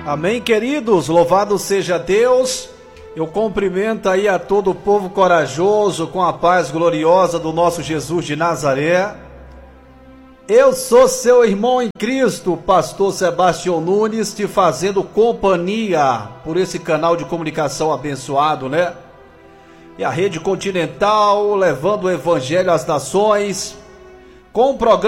Amém, queridos, louvado seja Deus. Eu cumprimento aí a todo o povo corajoso com a paz gloriosa do nosso Jesus de Nazaré. Eu sou seu irmão em Cristo, pastor Sebastião Nunes, te fazendo companhia por esse canal de comunicação abençoado, né? E a Rede Continental, levando o Evangelho às nações, com o programa